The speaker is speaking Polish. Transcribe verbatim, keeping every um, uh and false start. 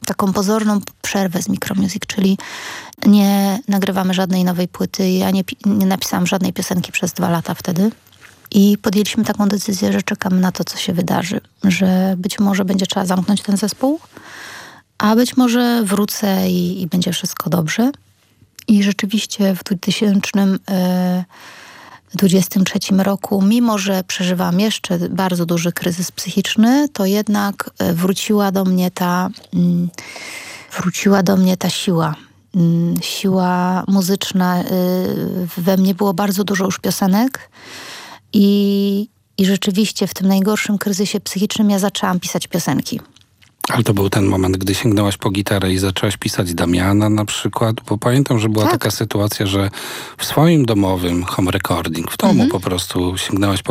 taką pozorną przerwę z Micromusic, czyli nie nagrywamy żadnej nowej płyty. Ja nie, nie napisałam żadnej piosenki przez dwa lata wtedy. I podjęliśmy taką decyzję, że czekamy na to, co się wydarzy. Że być może będzie trzeba zamknąć ten zespół, a być może wrócę i, i będzie wszystko dobrze. I rzeczywiście w dwa tysiące dwudziestym trzecim roku, mimo że przeżywam jeszcze bardzo duży kryzys psychiczny, to jednak wróciła do mnie ta, wróciła do mnie ta siła. Siła muzyczna. We mnie było bardzo dużo już piosenek i, i rzeczywiście w tym najgorszym kryzysie psychicznym ja zaczęłam pisać piosenki. Ale to był ten moment, gdy sięgnęłaś po gitarę i zaczęłaś pisać Damiana na przykład, bo pamiętam, że była tak. taka sytuacja, że w swoim domowym home recording, w domu mm-hmm. po prostu sięgnęłaś po